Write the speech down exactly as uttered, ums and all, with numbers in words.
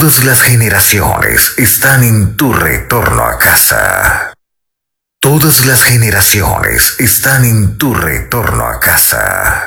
Todas las generaciones están en tu retorno a casa. Todas las generaciones están en tu retorno a casa.